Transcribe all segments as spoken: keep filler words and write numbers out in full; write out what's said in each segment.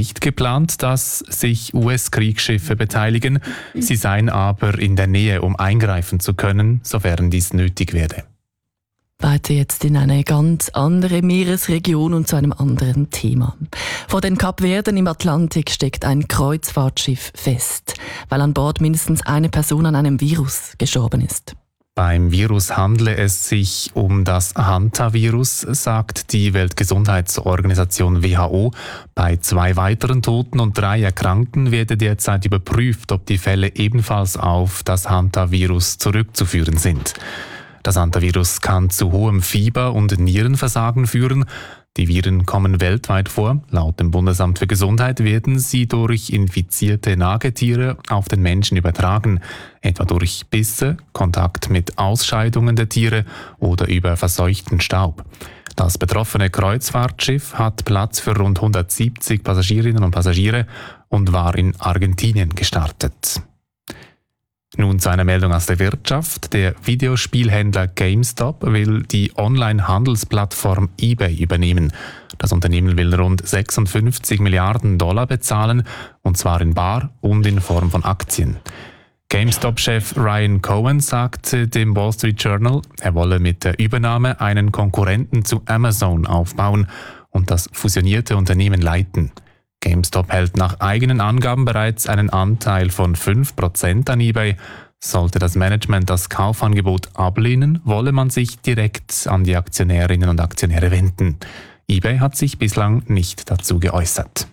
nicht geplant, dass sich U S-Kriegsschiffe beteiligen. Sie seien aber in der Nähe, um eingreifen zu können, sofern dies nötig werde. Weiter jetzt in eine ganz andere Meeresregion und zu einem anderen Thema. Vor den Kapverden im Atlantik steckt ein Kreuzfahrtschiff fest, weil an Bord mindestens eine Person an einem Virus gestorben ist. Beim Virus handle es sich um das Hantavirus, sagt die Weltgesundheitsorganisation W H O. Bei zwei weiteren Toten und drei Erkrankten werde derzeit überprüft, ob die Fälle ebenfalls auf das Hantavirus zurückzuführen sind. Das Hantavirus kann zu hohem Fieber und Nierenversagen führen. Die Viren kommen weltweit vor. Laut dem Bundesamt für Gesundheit werden sie durch infizierte Nagetiere auf den Menschen übertragen, etwa durch Bisse, Kontakt mit Ausscheidungen der Tiere oder über verseuchten Staub. Das betroffene Kreuzfahrtschiff hat Platz für rund hundertsiebzig Passagierinnen und Passagiere und war in Argentinien gestartet. Nun zu einer Meldung aus der Wirtschaft. Der Videospielhändler GameStop will die Online-Handelsplattform eBay übernehmen. Das Unternehmen will rund sechsundfünfzig Milliarden Dollar bezahlen, und zwar in bar und in Form von Aktien. GameStop-Chef Ryan Cohen sagte dem Wall Street Journal, er wolle mit der Übernahme einen Konkurrenten zu Amazon aufbauen und das fusionierte Unternehmen leiten. GameStop hält nach eigenen Angaben bereits einen Anteil von fünf Prozent an eBay. Sollte das Management das Kaufangebot ablehnen, wolle man sich direkt an die Aktionärinnen und Aktionäre wenden. eBay hat sich bislang nicht dazu geäußert.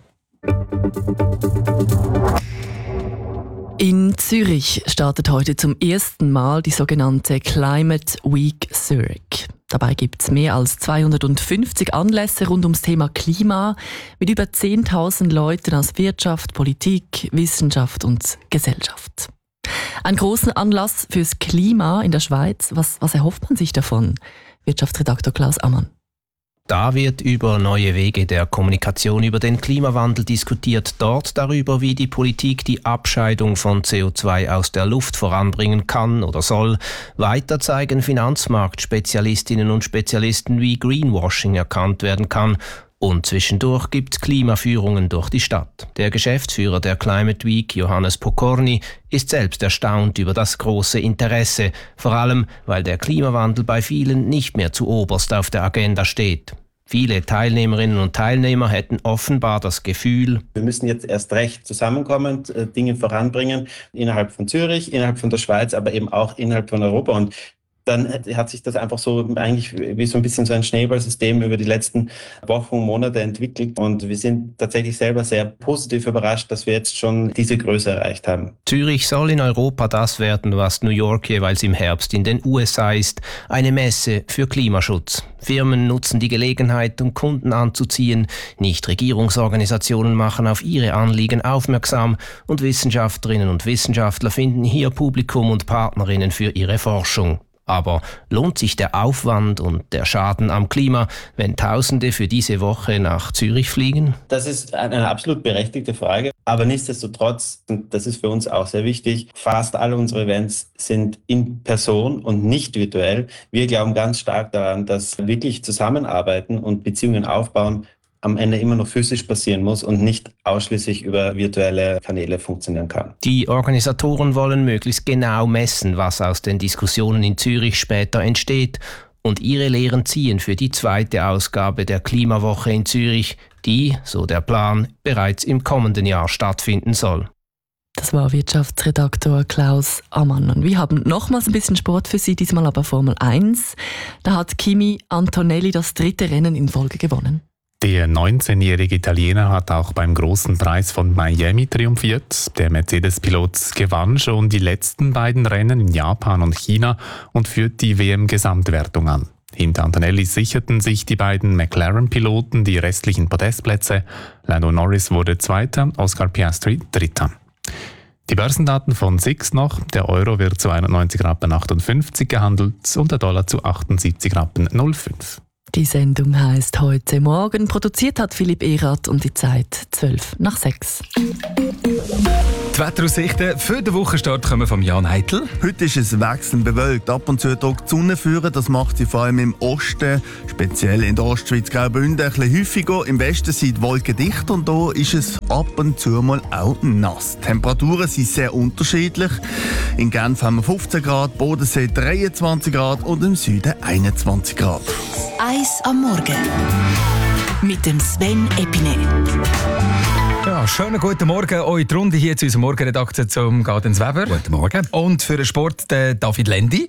In Zürich startet heute zum ersten Mal die sogenannte Climate Week Zurich. Dabei gibt es mehr als zweihundertfünfzig Anlässe rund ums Thema Klima mit über zehntausend Leuten aus Wirtschaft, Politik, Wissenschaft und Gesellschaft. Ein großer Anlass fürs Klima in der Schweiz. Was, was erhofft man sich davon? Wirtschaftsredaktor Klaus Ammann. Da wird über neue Wege der Kommunikation über den Klimawandel diskutiert, dort darüber, wie die Politik die Abscheidung von C O zwei aus der Luft voranbringen kann oder soll. Weiter zeigen Finanzmarktspezialistinnen und Spezialisten, wie Greenwashing erkannt werden kann. Und zwischendurch gibt's Klimaführungen durch die Stadt. Der Geschäftsführer der Climate Week, Johannes Pokorny, ist selbst erstaunt über das große Interesse, vor allem weil der Klimawandel bei vielen nicht mehr zu oberst auf der Agenda steht. Viele Teilnehmerinnen und Teilnehmer hätten offenbar das Gefühl, wir müssen jetzt erst recht zusammenkommen, Dinge voranbringen, innerhalb von Zürich, innerhalb von der Schweiz, aber eben auch innerhalb von Europa. Und dann hat sich das einfach so eigentlich wie so ein bisschen so ein Schneeballsystem über die letzten Wochen, Monate entwickelt. Und wir sind tatsächlich selber sehr positiv überrascht, dass wir jetzt schon diese Größe erreicht haben. Zürich soll in Europa das werden, was New York jeweils im Herbst in den U S A ist. Eine Messe für Klimaschutz. Firmen nutzen die Gelegenheit, um Kunden anzuziehen. Nichtregierungsorganisationen machen auf ihre Anliegen aufmerksam. Und Wissenschaftlerinnen und Wissenschaftler finden hier Publikum und Partnerinnen für ihre Forschung. Aber lohnt sich der Aufwand und der Schaden am Klima, wenn Tausende für diese Woche nach Zürich fliegen? Das ist eine absolut berechtigte Frage. Aber nichtsdestotrotz, und das ist für uns auch sehr wichtig, fast alle unsere Events sind in Person und nicht virtuell. Wir glauben ganz stark daran, dass wirklich Zusammenarbeiten und Beziehungen aufbauen am Ende immer noch physisch passieren muss und nicht ausschließlich über virtuelle Kanäle funktionieren kann. Die Organisatoren wollen möglichst genau messen, was aus den Diskussionen in Zürich später entsteht, und ihre Lehren ziehen für die zweite Ausgabe der Klimawoche in Zürich, die, so der Plan, bereits im kommenden Jahr stattfinden soll. Das war Wirtschaftsredaktor Klaus Ammann. Und wir haben nochmals ein bisschen Sport für Sie, diesmal aber Formel eins. Da hat Kimi Antonelli das dritte Rennen in Folge gewonnen. Der neunzehnjährige Italiener hat auch beim großen Preis von Miami triumphiert. Der Mercedes-Pilot gewann schon die letzten beiden Rennen in Japan und China und führt die W M-Gesamtwertung an. Hinter Antonelli sicherten sich die beiden McLaren-Piloten die restlichen Podestplätze. Lando Norris wurde Zweiter, Oscar Piastri Dritter. Die Börsendaten von S I X noch. Der Euro wird zu einundneunzig Rappen achtundfünfzig gehandelt und der Dollar zu achtundsiebzig Rappen null fünf. Die Sendung heisst «Heute Morgen». Produziert hat Philipp Erath und die Zeit zwölf nach sechs. Die Wetteraussichten für den Wochenstart kommen von Jan Heitel. Heute ist es wechselnd bewölkt. Ab und zu drückt die Sonne führen. Das macht sie vor allem im Osten, speziell in der Ostschweiz, Graubünden, ein bisschen häufiger. Im Westen sind die Wolken dicht und da ist es ab und zu mal auch nass. Die Temperaturen sind sehr unterschiedlich. In Genf haben wir fünfzehn Grad, Bodensee dreiundzwanzig Grad und im Süden einundzwanzig Grad. Eis am Morgen mit dem Sven Epine. Ja, schönen guten Morgen euch die Runde hier zu unserem Morgenredakteur zum Gadens Weber. Guten Morgen. Und für den Sport der David Lendi.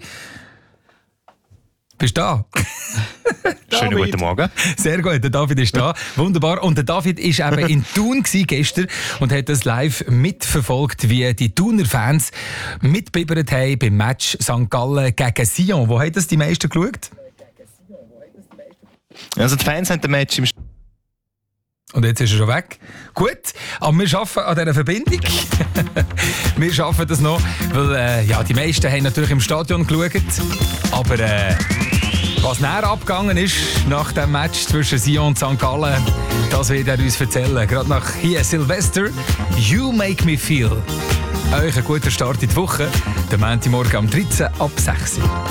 Bist du da? Schönen guten Morgen. Sehr gut, der David ist da. Wunderbar. Und der David war eben in Thun gestern und hat das live mitverfolgt, wie die Thuner Fans mitbibbert haben beim Match Sankt Gallen gegen Sion. Wo haben das die meisten geschaut? Also die Fans haben das Match im Und jetzt ist er schon weg. Gut, aber wir arbeiten an dieser Verbindung. Wir schaffen das noch, weil äh, ja, die meisten haben natürlich im Stadion geschaut. Aber äh, was näher abgegangen ist nach dem Match zwischen Sion und Sankt Gallen, das wird er uns erzählen. Gerade nach hier Silvester, You Make Me Feel. Euch ein guter Start in die Woche. Der Montagmorgen am dreizehn ab sechs Uhr.